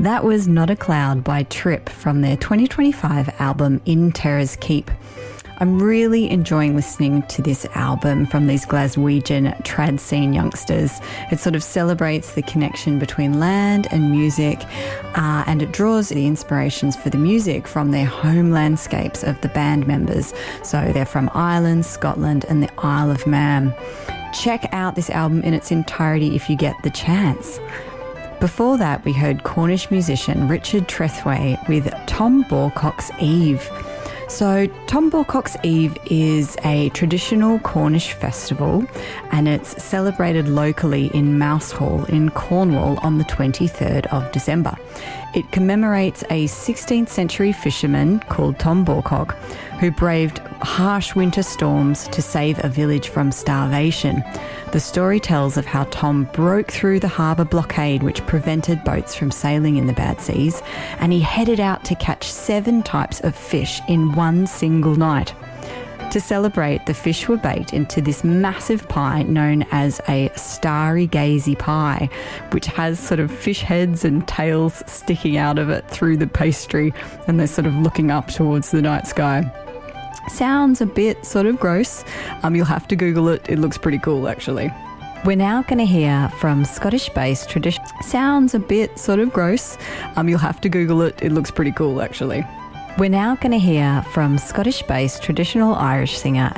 That was Not a Cloud by Trip from their 2025 album In Terror's Keep. I'm really enjoying listening to this album from these Glaswegian trad scene youngsters. It sort of celebrates the connection between land and music, and it draws the inspirations for the music from their home landscapes of the band members. So they're from Ireland, Scotland and the Isle of Man. Check out this album in its entirety if you get the chance. Before that, we heard Cornish musician Richard Trethway with Tom Borcock's Eve. So Tom Borcock's Eve is a traditional Cornish festival, and it's celebrated locally in Mousehall in Cornwall on the 23rd of December. It commemorates a 16th century fisherman called Tom Borcock who braved harsh winter storms to save a village from starvation. The story tells of how Tom broke through the harbour blockade which prevented boats from sailing in the bad seas, and he headed out to catch 7 types of fish in one single night. To celebrate, the fish were baked into this massive pie known as a starry gazy pie, which has sort of fish heads and tails sticking out of it through the pastry, and they're sort of looking up towards the night sky. Sounds a bit sort of gross. You'll have to Google it. It looks pretty cool, actually. We're now going to hear from Scottish-based tradition. Sounds a bit sort of gross. You'll have to Google it. It looks pretty cool, actually. We're now going to hear from Scottish-based traditional Irish singer